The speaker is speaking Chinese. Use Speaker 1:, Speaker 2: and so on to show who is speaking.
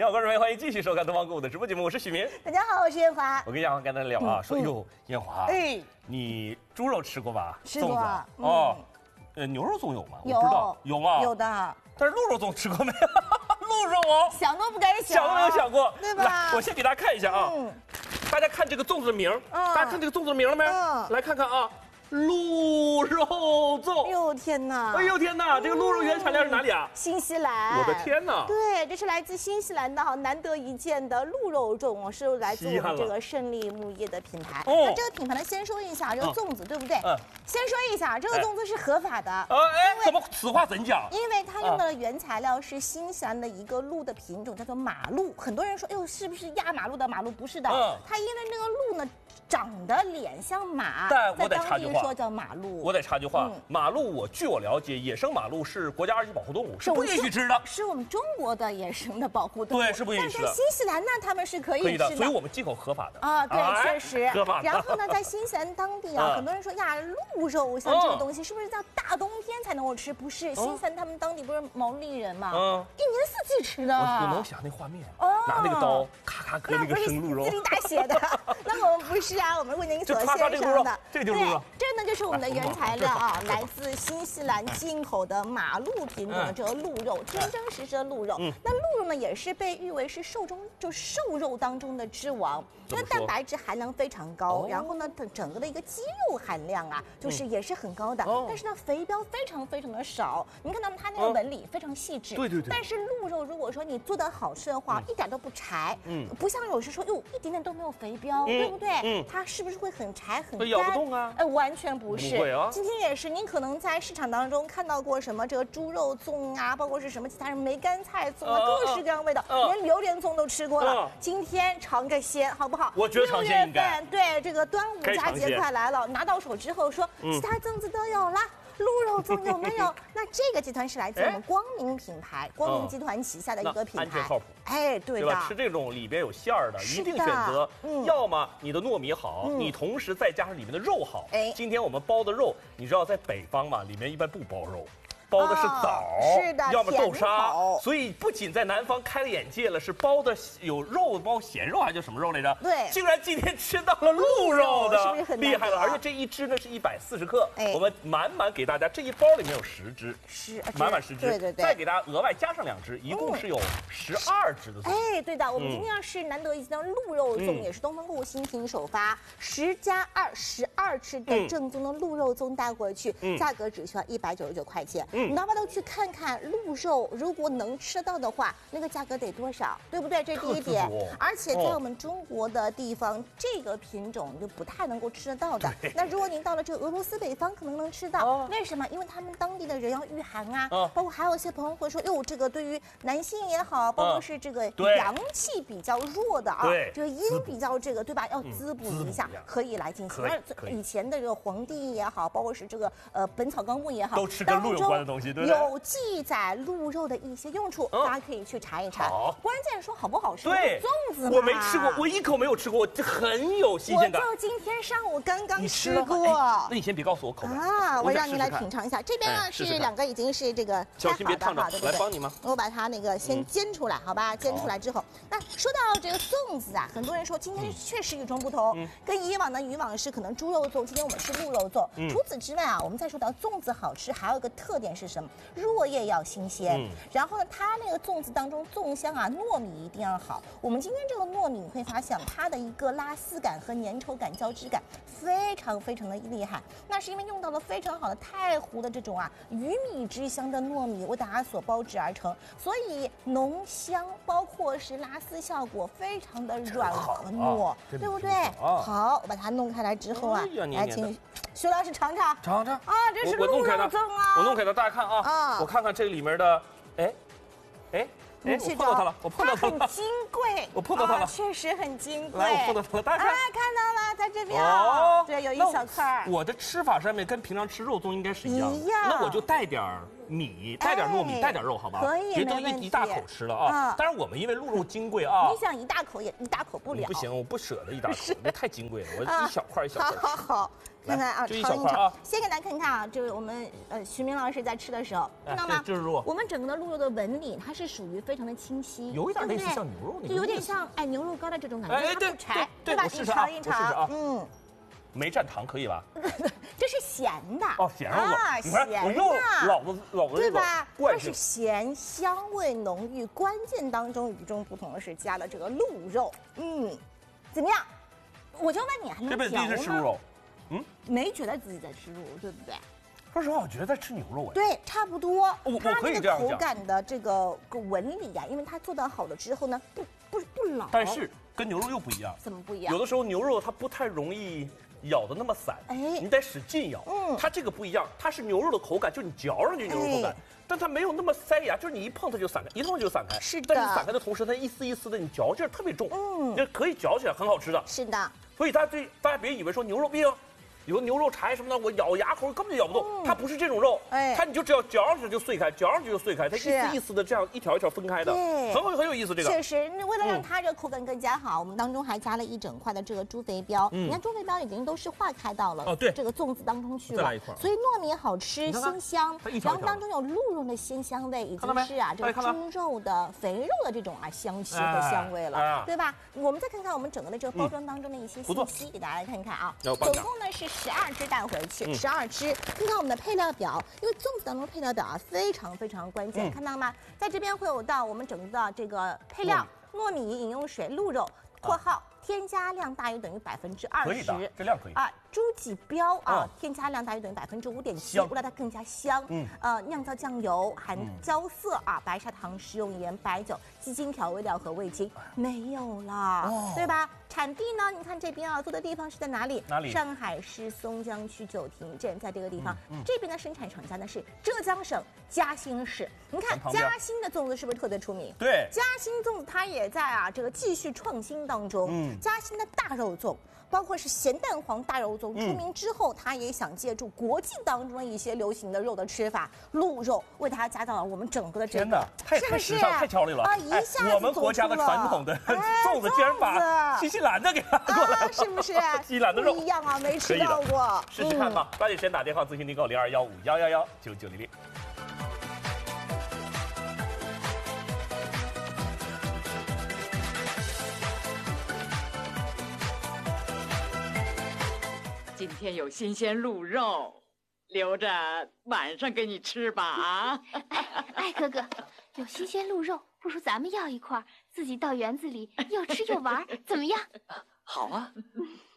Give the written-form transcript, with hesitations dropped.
Speaker 1: 好，观众朋友，欢迎继续收看东方购物的直播节目，我是许明。
Speaker 2: 大家好，我是艳华。
Speaker 1: 我跟艳华刚才聊啊，说哟，艳华，
Speaker 2: 哎，
Speaker 1: 你猪肉吃过吧？
Speaker 2: 吃过啊
Speaker 1: 粽子哦，牛肉粽有吗？我
Speaker 2: 有
Speaker 1: 不知道，有吗？
Speaker 2: 有的。
Speaker 1: 但是鹿肉粽吃过没有？鹿肉哦，
Speaker 2: 想都不敢
Speaker 1: 想都没有想过，
Speaker 2: 对吧？
Speaker 1: 来，我先给大家看一下啊，大家看这个粽子的名，大家看这个粽子的名了没？来看看啊。鹿肉粽，
Speaker 2: 哎呦天哪！
Speaker 1: 哎呦天哪！这个鹿肉原产量是哪里啊？
Speaker 2: 新西兰。
Speaker 1: 我的天哪！
Speaker 2: 对，这是来自新西兰的难得一见的鹿肉粽，是来自我们这个胜利木业的品牌。那这个品牌呢，先说一下这个粽子，对不对？先说一下，这个粽子是合法的。
Speaker 1: 怎么此话怎讲？
Speaker 2: 因为它用到的原材料是新西兰的一个鹿的品种，叫做马鹿。很多人说，哎呦，是不是压马鹿的马鹿？不是的，它因为那个鹿呢。长得脸像马，
Speaker 1: 但我得插句话，
Speaker 2: 说叫马鹿。
Speaker 1: 我得插句话，马鹿据我了解，野生马鹿是国家二级保护动物，是不允许吃的。
Speaker 2: 是我们中国的野生的保护动物，
Speaker 1: 对，是不允许的。
Speaker 2: 但在新西兰呢，他们是可以吃的，
Speaker 1: 所以我们进口合法的
Speaker 2: 啊，对，确实
Speaker 1: 合法。
Speaker 2: 然后呢，在新西兰当地啊，很多人说呀，鹿肉像这个东西是不是在大冬天才能够吃？不是，新西兰他们当地不是毛利人嘛，一年四季吃的。
Speaker 1: 我能想那画面，拿那个刀咔咔割那个生鹿肉，
Speaker 2: 自己打血的。那我们不是啊，我们为您所献上的，
Speaker 1: 这就是鹿肉，
Speaker 2: 这呢就是我们的原材料啊，来自新西兰进口的马鹿品种的这个鹿肉，真真实实的鹿肉。那鹿肉呢也是被誉为是瘦肉当中的之王，因为蛋白质含量非常高，然后呢整个的一个肌肉含量啊，就是也是很高的，但是呢肥膘非常的少。您看到它那个纹理非常细致，
Speaker 1: 对。
Speaker 2: 但是鹿肉如果说你做得好吃的话，一点都不柴，不像有时说哟一点点都没有肥膘，对不对？它是不是会很柴很干？
Speaker 1: 咬不动啊！
Speaker 2: 完全不是。
Speaker 1: 不会啊！
Speaker 2: 今天也是，您可能在市场当中看到过什么这个猪肉粽啊，包括是什么其他什么梅干菜粽啊，各式各样味道，连榴莲粽都吃过了。今天尝个鲜，好不好？
Speaker 1: 我觉得尝鲜应该。
Speaker 2: 对，这个端午佳节快来了，拿到手之后说，其他粽子都有了。鹿肉粽有没有？那这个集团是来自我们光明品牌，光明集团旗下的一个品牌，
Speaker 1: 安全靠谱。
Speaker 2: 哎，对
Speaker 1: 吧？吃这种里边有馅儿的，一定选择，要么你的糯米好，你同时再加上里面的肉好。今天我们包的肉，你知道在北方嘛，里面一般不包肉。包的是枣，
Speaker 2: 是的，
Speaker 1: 要么豆沙，所以不仅在南方开了眼界了，是包的有肉，包咸肉还是叫什么肉来着？
Speaker 2: 对，
Speaker 1: 竟然今天吃到了鹿肉的，
Speaker 2: 是不是很
Speaker 1: 厉害了？而且这一只呢是140克，我们满给大家，这一包里面有10只，满10只，
Speaker 2: 对，
Speaker 1: 再给大家额外加上2只，一共是有12只的。
Speaker 2: 哎，对的，我们今天要是难得一见的鹿肉粽，也是东方购物新品首发，10+2，12只的正宗的鹿肉粽带回去，价格只需要199块钱。你到外头去看看鹿肉，如果能吃到的话，那个价格得多少，对不对？这是第一点。而且在我们中国的地方，这个品种就不太能够吃得到的。那如果您到了这个俄罗斯北方，可能能吃到。为什么？因为他们当地的人要御寒啊，包括还有一些朋友会说，哟，这个对于男性也好，包括是这个阳气比较弱的啊，这个阴比较这个对吧？要滋补一下，可以来进行。那以前的这个皇帝也好，包括是这个《本草纲目》也好，
Speaker 1: 都吃跟鹿有关的东西，对不对？
Speaker 2: 有记载鹿肉的一些用处，大家可以去查一查。关键说好不好吃，
Speaker 1: 对，
Speaker 2: 粽子
Speaker 1: 我没吃过，我一口没有吃过，这很有新鲜感。
Speaker 2: 我就今天上午刚刚吃过。
Speaker 1: 那你先别告诉我口味
Speaker 2: 啊，我让你来品尝一下。这边呢是2个已经是这个
Speaker 1: 小心别烫着，
Speaker 2: 对不对？
Speaker 1: 来帮你吗？
Speaker 2: 我把它那个先煎出来，好吧？煎出来之后，那说到这个粽子啊，很多人说今天确实与众不同，跟以往是可能猪肉粽，今天我们是鹿肉粽。除此之外啊，我们再说到粽子好吃，还有一个特点是什么？落叶要新鲜，然后呢，它那个粽子当中粽香啊，糯米一定要好。我们今天这个糯米，你会发现它的一个拉丝感和粘稠感、胶质感非常的厉害。那是因为用到了非常好的太湖的这种啊鱼米之乡的糯米为大家所包制而成，所以浓香，包括是拉丝效果非常的软和糯，对不对？好，我把它弄开来之后啊，来请徐老师尝尝啊，这是鹿肉粽啊，
Speaker 1: 我弄开了，大家看啊，我看看这里面的，我碰到它了，
Speaker 2: 它很金贵，
Speaker 1: 我碰到它了，
Speaker 2: 确实很金贵。
Speaker 1: 来，我碰到它了，大家看，
Speaker 2: 看到了，在这边对，有一小块。
Speaker 1: 我的吃法上面跟平常吃肉粽应该是一样的，那我就带点米，带点糯米，带点肉，好吧？
Speaker 2: 可以，
Speaker 1: 别都一大口吃了啊！当然我们因为鹿肉金贵啊，
Speaker 2: 你想一大口也一大口不了。
Speaker 1: 不行，我不舍得一大口，那太金贵了，我一小块一小块。
Speaker 2: 好。看看啊，
Speaker 1: 就一小块啊！
Speaker 2: 先给大家看看啊，就是我们徐明老师在吃的时候，看到吗？
Speaker 1: 这是肉。
Speaker 2: 我们整个的鹿肉的纹理，它是属于非常的清晰，
Speaker 1: 有一点类似像牛肉那个，
Speaker 2: 就有点像牛肉干的这种感觉。
Speaker 1: 哎，对，
Speaker 2: 对吧？你尝一尝，
Speaker 1: 没蘸糖可以吧？
Speaker 2: 这是咸的
Speaker 1: 哦，咸肉啊，
Speaker 2: 咸的，
Speaker 1: 老子
Speaker 2: 对吧？它是咸，香味浓郁，关键当中与众不同的是加了这个鹿肉，怎么样？我就问你，还能
Speaker 1: 这辈子第一次吃鹿肉。
Speaker 2: 没觉得自己在吃鹿肉，对不对？
Speaker 1: 说实话，我觉得在吃牛肉哎。
Speaker 2: 对，差不多。
Speaker 1: 我可以这样讲。
Speaker 2: 口感的这个纹理呀，因为它做得好了之后呢，不老。
Speaker 1: 但是跟牛肉又不一样。
Speaker 2: 怎么不一样？
Speaker 1: 有的时候牛肉它不太容易咬得那么散，你得使劲咬。它这个不一样，它是牛肉的口感，就你嚼上去牛肉口感，但它没有那么塞牙，就是你一碰它就散开，一碰就散开。
Speaker 2: 是的。
Speaker 1: 但是散开的同时，它一丝一丝的，你嚼劲儿特别重。这可以嚼起来，很好吃的。
Speaker 2: 是的。
Speaker 1: 所以大家别以为说牛肉病。有牛肉柴什么的，我咬牙口根本就咬不动，它不是这种肉，它你就只要嚼上去就碎开，嚼上去就碎开，它一丝一丝的这样一条一条分开的，很有意思这个。
Speaker 2: 确实，为了让它这个口感更加好，我们当中还加了一整块的这个猪肥膘，你看猪肥膘已经都是化开到了这个粽子当中去了，所以糯米好吃鲜香，然后当中有鹿肉的鲜香味，以及是这个猪肉的肥肉的这种香气和香味了，对吧？我们再看看我们整个的这个包装当中的一些信息，给大家来看看啊，总共呢是12只带回去，12只。看看我们的配料表，因为粽子当中配料表啊非常关键，看到吗？在这边会有到我们整个的这个配料：糯米、饮用水、鹿肉（括号添加量大于等于20%）。
Speaker 1: 可以的，这量可以啊。
Speaker 2: 猪脊膘添加量大于等于5.7%，为了它更加香。酿造酱油含焦色白砂糖、食用盐、白酒、鸡精调味料和味精没有了，对吧？产地呢？你看这边做的地方是在哪里？上海市松江区九亭镇，在这个地方。这边的生产厂家呢是浙江省嘉兴市。你看嘉兴的粽子是不是特别出名？
Speaker 1: 对，
Speaker 2: 嘉兴粽子它也在这个继续创新当中。嘉兴的大肉粽。包括是咸蛋黄大肉粽出名之后，他也想借助国际当中的一些流行的肉的吃法，鹿肉为它加到了我们整个的这个，
Speaker 1: 太时尚太俏丽了
Speaker 2: 啊！一下子
Speaker 1: 我们国家的传统的粽子竟然把新西兰的给拿过来了，
Speaker 2: 是不是？
Speaker 1: 新西兰的肉
Speaker 2: 不一样啊，没吃到过，
Speaker 1: 试试看吧。抓紧时间打电话咨询订购021511199900。
Speaker 3: 今天有新鲜鹿肉，留着晚上给你吃吧啊！
Speaker 4: 哎，哥哥，有新鲜鹿肉，不如咱们要一块，自己到园子里又吃又玩，怎么样？
Speaker 3: 好啊。